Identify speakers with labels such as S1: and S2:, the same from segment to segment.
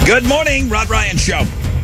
S1: Good morning, Rod Ryan Show.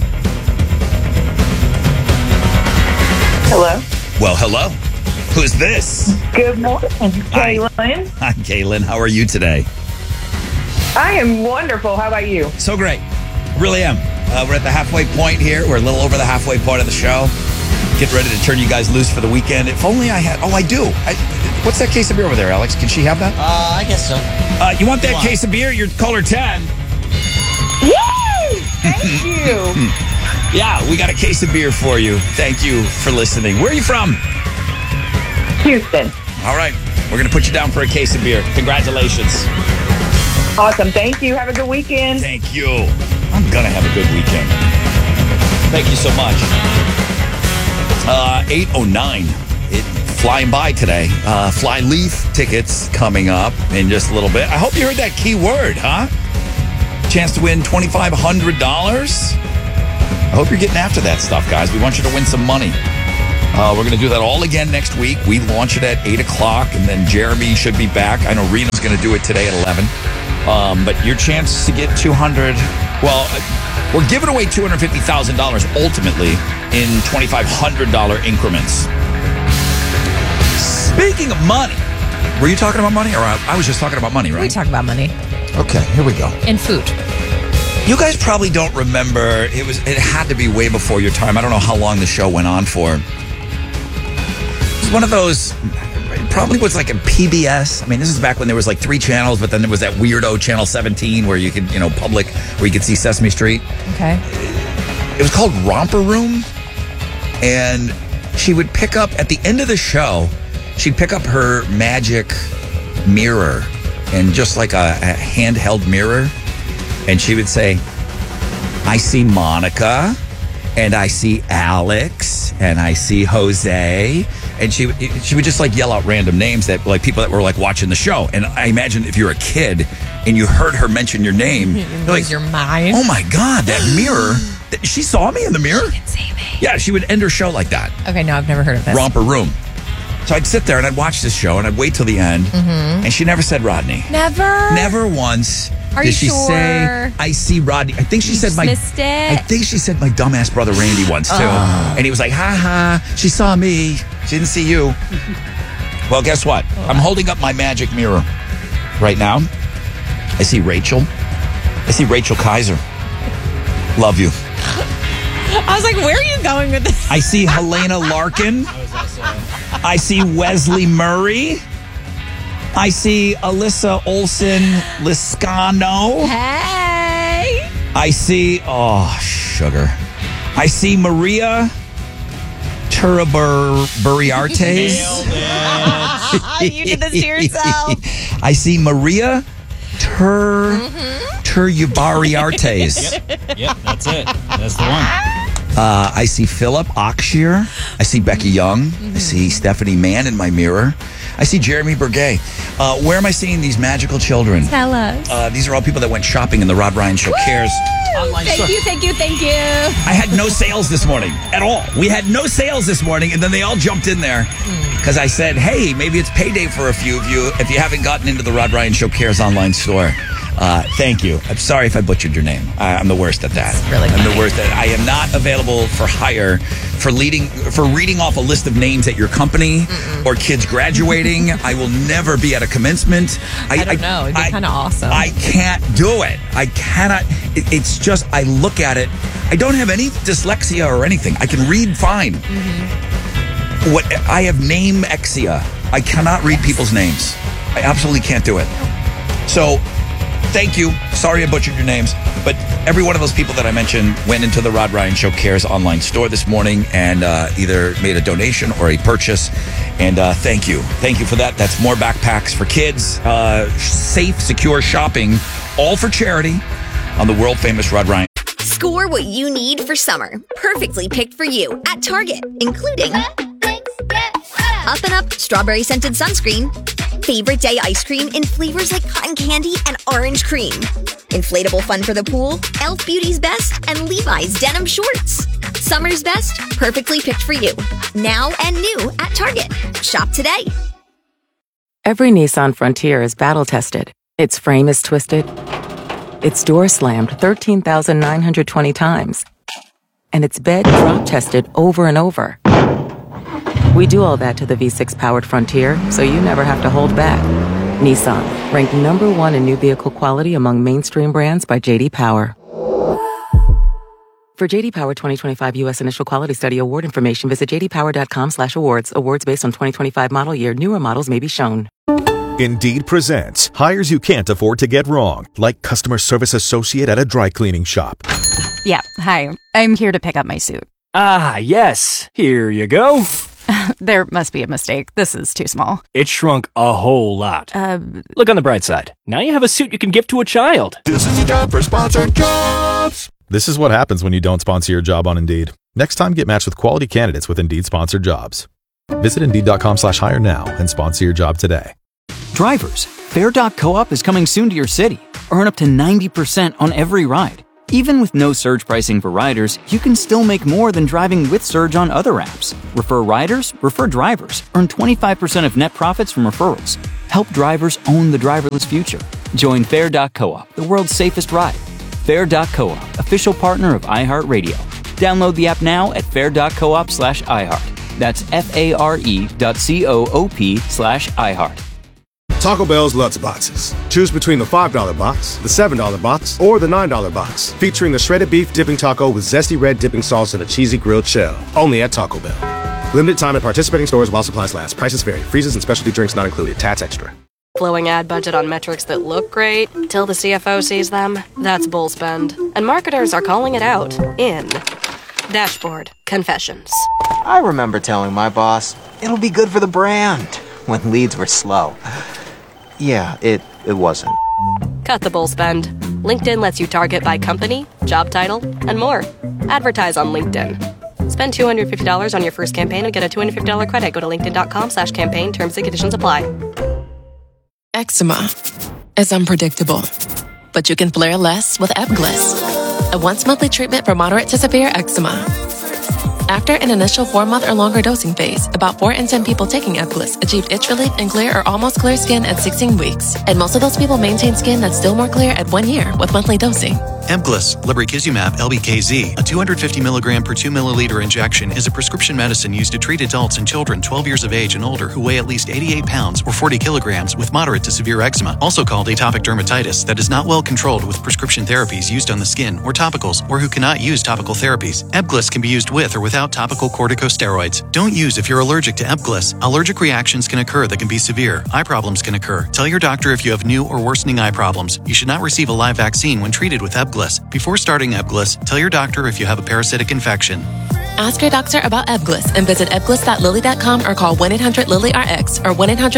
S2: Hello.
S1: Well, hello. Who's this?
S2: Good morning,
S1: Hi.
S2: Kaylin.
S1: Hi, Kaylin. How are you today?
S2: I am wonderful. How about you?
S1: So great. Really am. We're at the halfway point here. We're a little over the halfway point of the show. Getting ready to turn you guys loose for the weekend. If only I had... Oh, I do. What's that case of beer over there, Alex? Can she have that?
S3: I guess so.
S1: You want that case of beer? You're caller 10.
S2: Yay! Thank you.
S1: Yeah, we got a case of beer for you. Thank you for listening. Where are you from?
S2: Houston.
S1: All right. We're going to put you down for a case of beer. Congratulations.
S2: Awesome. Thank you. Have a good weekend.
S1: Thank you. I'm going to have a good weekend. Thank you so much. 8:09. Flying by today. Fly Leaf tickets coming up in just a little bit. I hope you heard that key word, huh? Chance to win $2,500. I hope you're getting after that stuff, guys. We want you to win some money. We're going to do that all again next week. We launch it at 8 o'clock, and then Jeremy should be back. I know Rena's going to do it today at 11. But your chance to get $200... Well, we're giving away $250,000 ultimately in $2,500 increments. Speaking of money, were you talking about money? Or I was just talking about money, right?
S4: We talk about money
S1: Okay, here we go.
S4: and food.
S1: You guys probably don't remember. It had to be way before your time. I don't know how long the show went on for. It was one of those. It probably was like a PBS. I mean, this is back when there was like 3 channels, but then there was that weirdo channel 17 where you could, public, where you could see Sesame Street.
S4: Okay.
S1: It was called Romper Room, and she would pick up at the end of the show. She'd pick up her magic mirror, and just like a handheld mirror, and she would say, "I see Monica, and I see Alex, and I see Jose." And she would just like yell out random names that like people that were like watching the show. And I imagine if you're a kid and you heard her mention your name, you're like,
S4: your mind.
S1: "Oh my God, that mirror! She saw me in the mirror."
S4: She can see me.
S1: Yeah, she would end her show like that.
S4: Okay, no, I've never heard of this.
S1: Romper Room. So I'd sit there and I'd watch this show and I'd wait till the end. Mm-hmm. And she never said Rodney.
S4: Never?
S1: Never once.
S4: Are
S1: did
S4: you
S1: she
S4: sure?
S1: say, "I see Rodney"? I think she said my.
S4: Missed it.
S1: I think she said my dumbass brother Randy once too. And he was like, "Ha ha, she saw me. She didn't see you." Well, guess what? I'm holding up my magic mirror right now. I see Rachel. I see Rachel Kaiser. Love you.
S4: I was like, where are you going with this?
S1: I see Helena Larkin. I see Wesley Murray. I see Alyssa Olsen Liscano.
S4: Hey.
S1: I see, sugar. I see Maria Turaburiartes.
S4: You did this to yourself.
S1: I see Maria Turubariartes.
S3: Yep, that's it. That's the one.
S1: I see Philip Oxshire. I see Becky Young. I see Stephanie Mann in my mirror. I see Jeremy Burgay. Where am I seeing these magical children?
S4: Tell us.
S1: These are all people that went shopping in the Rod Ryan Show Cares.
S3: Online store.
S4: Thank you.
S1: I had no sales this morning at all. We had no sales this morning, and then they all jumped in there because I said, "Hey, maybe it's payday for a few of you if you haven't gotten into the Rod Ryan Show Cares online store." Thank you. I'm sorry if I butchered your name. I'm the worst at that.
S4: It's really
S1: I'm
S4: funny.
S1: the worst at. I am not available for hire for reading off a list of names at your company or kids graduating. I will never be at a commencement.
S4: I don't know. It'd be kind of awesome.
S1: I can't do it. I cannot. It's just I look at it. I don't have any dyslexia or anything. I can read fine. What I have name-exia. I cannot read people's names. I absolutely can't do it. So. Thank you. Sorry I butchered your names. But every one of those people that I mentioned went into the Rod Ryan Show Cares online store this morning and either made a donation or a purchase. And thank you. Thank you for that. That's more backpacks for kids. Safe, secure shopping, all for charity on the world-famous Rod Ryan.
S5: Score what you need for summer. Perfectly picked for you at Target, including Up and Up Strawberry Scented Sunscreen, Favorite Day Ice Cream in flavors like cotton candy and orange cream, Inflatable Fun for the Pool, Elf Beauty's Best, and Levi's Denim Shorts. Summer's best, perfectly picked for you. Now and new at Target. Shop today.
S6: Every Nissan Frontier is battle-tested. Its frame is twisted. its door slammed 13,920 times, and its bed drop tested over and over. We do all that to the V6 powered Frontier, so you never have to hold back. Nissan, ranked #1 in new vehicle quality among mainstream brands by J.D. Power. For J.D. Power 2025 U.S. Initial Quality Study award information, visit jdpower.com/awards. Awards based on 2025 model year. Newer models may be shown.
S7: Indeed presents hires you can't afford to get wrong, like customer service associate at a dry cleaning shop.
S8: Yeah, hi. I'm here to pick up my suit.
S9: Ah, yes. Here you go.
S8: There must be a mistake. This is too small.
S9: It shrunk a whole lot. Look on the bright side. Now you have a suit you can give to a child.
S7: This is the job for sponsored jobs. This is what happens when you don't sponsor your job on Indeed. Next time, get matched with quality candidates with Indeed sponsored jobs. Visit Indeed.com/hire now and sponsor your job today.
S10: Drivers, Fare.coop is coming soon to your city. Earn up to 90% on every ride. Even with no surge pricing for riders, you can still make more than driving with Surge on other apps. Refer riders, refer drivers. Earn 25% of net profits from referrals. Help drivers own the driverless future. Join Fare.coop, the world's safest ride. Fare.coop, official partner of iHeartRadio. Download the app now at fare.coop/iHeart. That's FARE.coop/iHeart.
S11: Taco Bell's Lutz Boxes. Choose between the $5 box, the $7 box, or the $9 box. Featuring the shredded beef dipping taco with zesty red dipping sauce and a cheesy grilled shell. Only at Taco Bell. Limited time at participating stores while supplies last. Prices vary. Freezes and specialty drinks not included. Tax extra.
S12: Flowing ad budget on metrics that look great till the CFO sees them. That's bull spend. And marketers are calling it out in Dashboard Confessions.
S13: I remember telling my boss, it'll be good for the brand, when leads were slow. Yeah, it wasn't.
S12: Cut the bull spend. LinkedIn lets you target by company, job title, and more. Advertise on LinkedIn. Spend $250 on your first campaign and get a $250 credit. Go to linkedin.com/campaign. Terms and conditions apply.
S14: Eczema is unpredictable, but you can flare less with Ebglyss, a once-monthly treatment for moderate to severe eczema. After an initial 4-month or longer dosing phase, about 4 in 10 people taking Ebglyss achieved itch relief and clear or almost clear skin at 16 weeks. And most of those people maintain skin that's still more clear at 1 year with monthly dosing.
S15: Ebglyss, lebrikizumab LBKZ, a 250 milligram per 2 milliliter injection, is a prescription medicine used to treat adults and children 12 years of age and older who weigh at least 88 pounds or 40 kilograms with moderate to severe eczema, also called atopic dermatitis, that is not well controlled with prescription therapies used on the skin or topicals, or who cannot use topical therapies. Ebglyss can be used with or without topical corticosteroids. Don't use if you're allergic to Ebglyss. Allergic reactions can occur that can be severe. Eye problems can occur. Tell your doctor if you have new or worsening eye problems. You should not receive a live vaccine when treated with Ebglyss. Before starting Ebglyss, tell your doctor if you have a parasitic infection.
S14: Ask your doctor about Ebglyss and visit ebglyss.lilly.com or call 1-800-LILY-RX or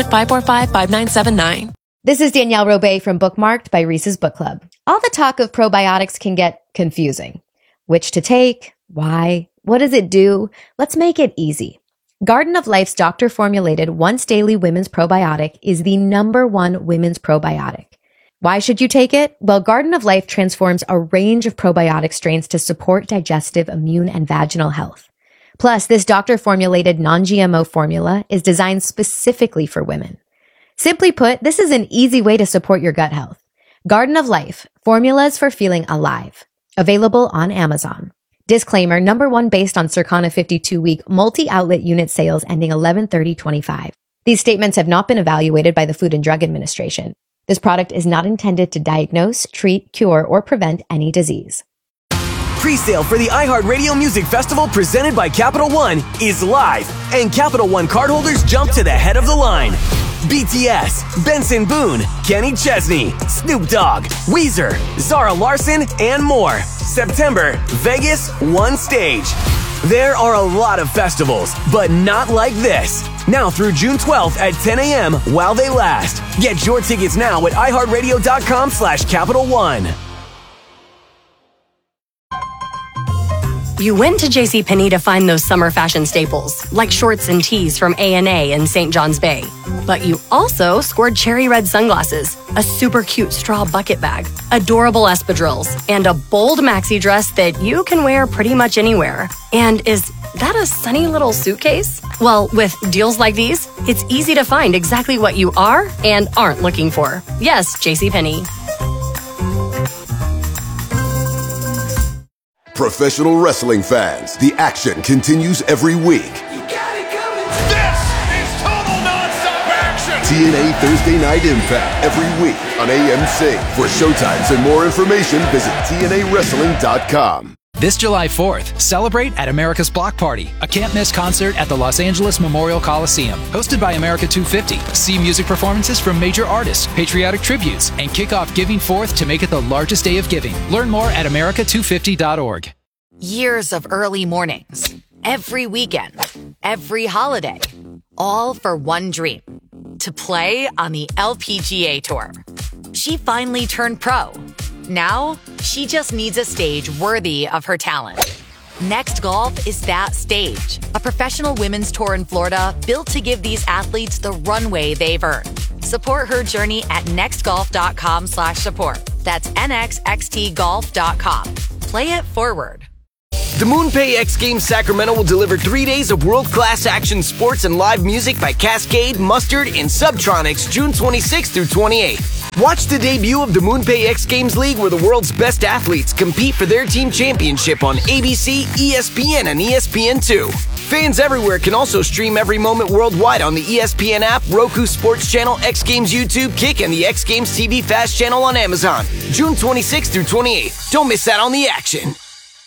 S14: 1-800-545-5979.
S16: This is Danielle Robay from Bookmarked by Reese's Book Club. All the talk of probiotics can get confusing. Which to take? Why? What does it do? Let's make it easy. Garden of Life's doctor-formulated once-daily women's probiotic is the #1 women's probiotic. Why should you take it? Well, Garden of Life transforms a range of probiotic strains to support digestive, immune, and vaginal health. Plus, this doctor-formulated non-GMO formula is designed specifically for women. Simply put, this is an easy way to support your gut health. Garden of Life, formulas for feeling alive. Available on Amazon. Disclaimer, #1 based on Circana 52-week multi-outlet unit sales ending 11/30/25. These statements have not been evaluated by the Food and Drug Administration. This product is not intended to diagnose, treat, cure, or prevent any disease.
S17: Pre-sale for the iHeartRadio Music Festival presented by Capital One is live, and Capital One cardholders jump to the head of the line. BTS, Benson Boone, Kenny Chesney, Snoop Dogg, Weezer, Zara Larsson, and more. September, Vegas, one stage. There are a lot of festivals, but not like this. Now through June 12th at 10 a.m. while they last. Get your tickets now at iHeartRadio.com/Capital One.
S12: You went to JCPenney to find those summer fashion staples, like shorts and tees from A&A and St. John's Bay. But you also scored cherry red sunglasses, a super cute straw bucket bag, adorable espadrilles, and a bold maxi dress that you can wear pretty much anywhere. And is that a sunny little suitcase? Well, with deals like these, it's easy to find exactly what you are and aren't looking for. Yes, JCPenney.
S18: Professional wrestling fans, the action continues every week.
S19: This is total nonstop action!
S18: TNA Thursday Night Impact every week on AMC. For showtimes and more information, visit TNAWrestling.com.
S20: This July 4th, celebrate at America's Block Party, a can't-miss concert at the Los Angeles Memorial Coliseum. Hosted by America 250, see music performances from major artists, patriotic tributes, and kick off Giving Forth to make it the largest day of giving. Learn more at america250.org.
S21: Years of early mornings, every weekend, every holiday, all for one dream, to play on the LPGA Tour. She finally turned pro. Now, she just needs a stage worthy of her talent. Next Golf is that stage, a professional women's tour in Florida built to give these athletes the runway they've earned. Support her journey at nextgolf.com/support. That's nxxtgolf.com. Play it forward.
S17: The MoonPay X Games Sacramento will deliver 3 days of world-class action sports and live music by Cascade, Mustard, and Subtronics June 26th through 28th. Watch the debut of the MoonPay X Games League where the world's best athletes compete for their team championship on ABC, ESPN, and ESPN2. Fans everywhere can also stream every moment worldwide on the ESPN app, Roku Sports Channel, X Games YouTube, Kick, and the X Games TV Fast channel on Amazon. June 26th through 28th. Don't miss out on the action.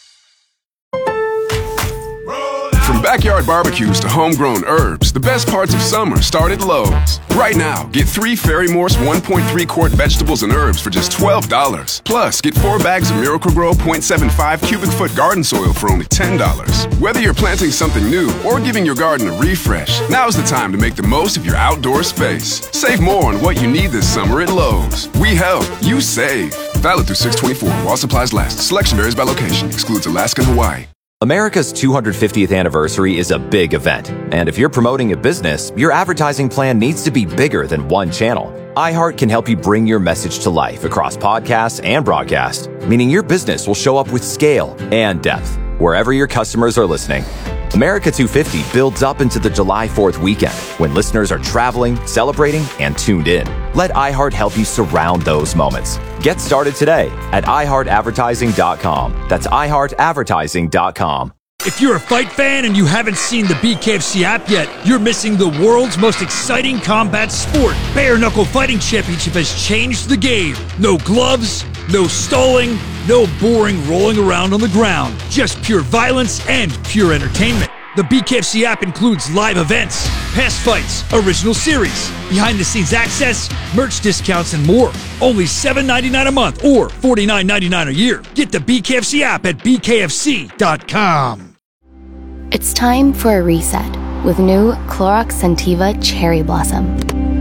S22: From backyard barbecues to homegrown herbs, the best parts of summer start at Lowe's. Right now, get 3 Fairy Morse 1.3-quart vegetables and herbs for just $12. Plus, get 4 bags of Miracle-Gro 0.75 cubic foot garden soil for only $10. Whether you're planting something new or giving your garden a refresh, now's the time to make the most of your outdoor space. Save more on what you need this summer at Lowe's. We help, you save. Valid through 6/24 while supplies last. Selection varies by location. Excludes Alaska and Hawaii.
S23: America's 250th anniversary is a big event, and if you're promoting a business, your advertising plan needs to be bigger than one channel. iHeart can help you bring your message to life across podcasts and broadcast, meaning your business will show up with scale and depth wherever your customers are listening. America 250 builds up into the July 4th weekend when listeners are traveling, celebrating, and tuned in. Let iHeart help you surround those moments. Get started today at iHeartAdvertising.com. That's iHeartAdvertising.com.
S24: If you're a fight fan and you haven't seen the BKFC app yet, you're missing the world's most exciting combat sport. Bare Knuckle Fighting Championship has changed the game. No gloves, no stalling, no boring rolling around on the ground. Just pure violence and pure entertainment. The BKFC app includes live events, past fights, original series, behind-the-scenes access, merch discounts, and more. Only $7.99 a month or $49.99 a year. Get the BKFC app at bkfc.com.
S25: It's time for a reset with new Clorox Scentiva Cherry Blossom.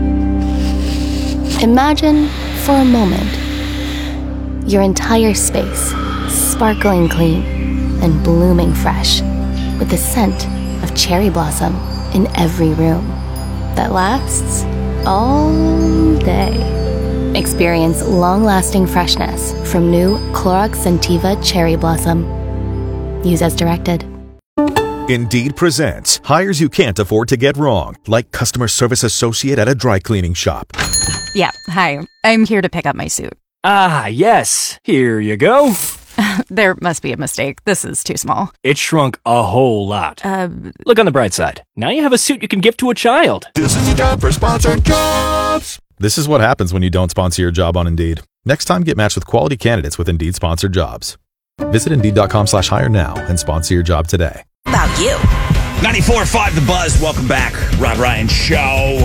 S25: Imagine for a moment your entire space sparkling clean and blooming fresh with the scent of cherry blossom in every room that lasts all day. Experience long-lasting freshness from new Clorox Scentiva Cherry Blossom. Use as directed.
S7: Indeed presents hires you can't afford to get wrong, like customer service associate at a dry cleaning shop.
S8: Yeah, hi. I'm here to pick up my suit.
S9: Ah, yes. Here you go.
S8: There must be a mistake. This is too small.
S9: It shrunk a whole lot. Look on the bright side. Now you have a suit you can give to a child.
S7: This is your job for sponsored jobs. This is what happens when you don't sponsor your job on Indeed. Next time, get matched with quality candidates with Indeed sponsored jobs. Visit Indeed.com/hire now and sponsor your job today.
S1: About you. 94.5 The Buzz. Welcome back. Rob Ryan Show.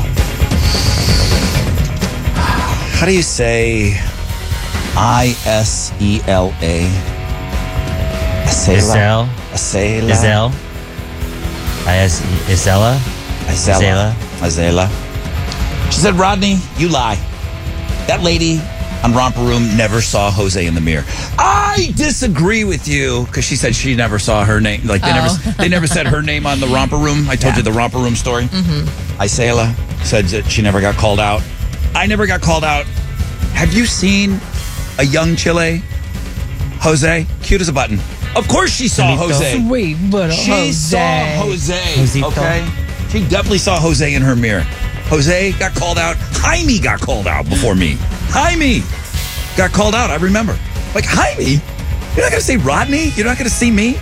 S1: How do you say Isela?
S3: Isel.
S1: Isela. Isela. She said, Rodney, you lie. That lady on Romper Room never saw Jose in the mirror. I disagree with you because she said she never saw her name. Like they never said her name on the Romper Room. I told you the Romper Room story. Isela said that she never got called out. I never got called out. Have you seen a young Chile? Jose, cute as a button. Of course she saw Jose.
S4: Sweet little
S1: she
S4: Jose.
S1: saw Jose.
S3: Josito.
S1: Okay? She definitely saw Jose in her mirror. Jose got called out. Jaime got called out before me. Jaime got called out. I remember. Like, Jaime? You're not going to say Rodney? You're not going to see me?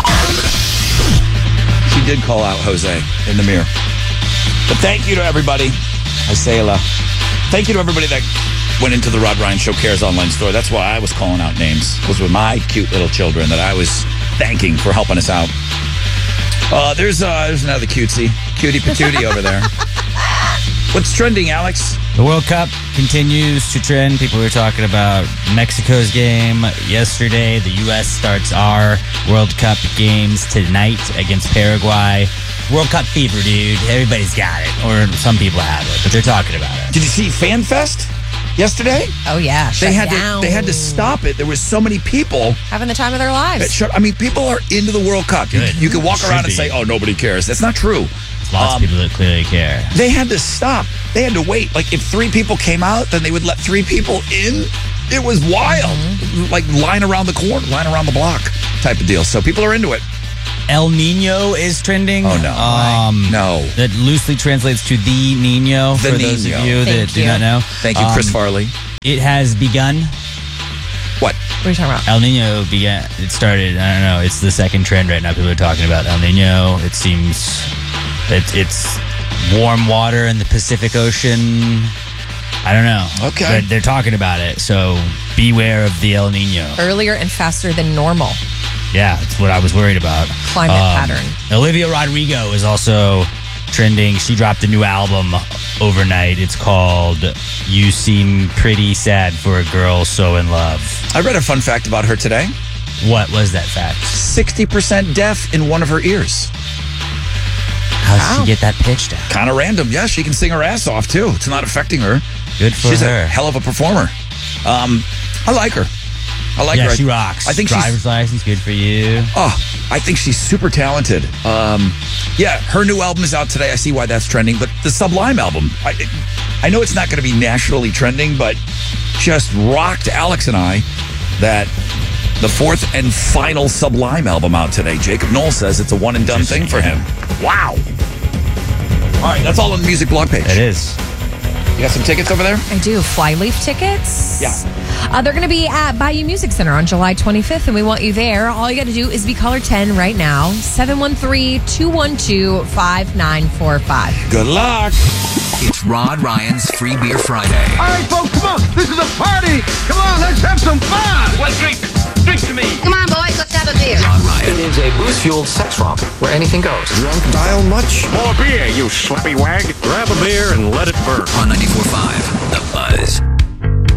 S1: She did call out Jose in the mirror. But thank you to everybody. I say hello. Thank you to everybody that went into the Rod Ryan Show Cares online store. That's why I was calling out names. Those were my cute little children that I was thanking for helping us out. There's another cutie patootie over there. What's trending, Alex?
S3: The World Cup continues to trend. People were talking about Mexico's game yesterday. The U.S. starts our World Cup games tonight against Paraguay. World Cup fever, dude. Everybody's got it. Or some people have it, but they're talking about it.
S1: Did you see FanFest yesterday?
S4: Oh, yeah.
S1: They had to stop it. There was so many people
S4: having the time of their lives.
S1: People are into the World Cup. You can walk around and say, oh, nobody cares. That's not true.
S3: Lots of people that clearly care.
S1: They had to stop. They had to wait. Like, if 3 people came out, then they would let 3 people in. It was wild.
S4: Mm-hmm.
S1: Like, line around the corner, line around the block type of deal. So people are into it.
S3: El Nino is trending.
S1: Oh, no. No.
S3: That loosely translates to the Nino, for those of you that do not know.
S1: Thank you, Chris Farley.
S3: It has begun.
S1: What?
S4: What are you talking about?
S3: El Nino began. It started, I don't know, it's the second trend right now. People are talking about El Nino. It seems it's warm water in the Pacific Ocean. I don't know.
S1: Okay.
S3: But they're talking about it, so beware of the El Nino.
S4: Earlier and faster than normal.
S3: Yeah, that's what I was worried about.
S4: Climate pattern.
S3: Olivia Rodrigo is also trending. She dropped a new album overnight. It's called You Seem Pretty Sad for a Girl So in Love.
S1: I read a fun fact about her today.
S3: What was that fact?
S1: 60% deaf in one of her ears.
S3: How did she get that pitched out?
S1: Kind of random. Yeah, she can sing her ass off, too. It's not affecting her.
S3: Good for
S1: She's
S3: her.
S1: a hell of a performer. I like her. Her.
S3: Yeah, she rocks.
S1: I think
S3: driver's license, good for you.
S1: Oh, I think she's super talented. Yeah, her new album is out today. I see why that's trending. But the Sublime album, I know it's not going to be nationally trending, but just rocked Alex and I that the 4th and final Sublime album out today. Jacob Knoll says it's a one and done thing for him. Wow. All right, that's all on the music blog page.
S3: It is.
S1: You got some tickets over there?
S4: I do. Flyleaf tickets.
S1: Yeah.
S4: They're going to be at Bayou Music Center on July 25th, and we want you there. All you got to do is be caller 10 right now, 713-212-5945.
S1: Good luck.
S2: It's Rod Ryan's Free Beer Friday.
S19: All right, folks, come on. This is a party. Come on, let's have some fun. One drink. Drink to me.
S5: Come on, boys, let's have a beer.
S2: Rod Ryan.
S6: It is a booze-fueled sex romp where anything goes.
S19: Drunk dial much?
S6: More beer, you slappy wag. Grab a beer and let it burn.
S2: On 94.5, The Buzz.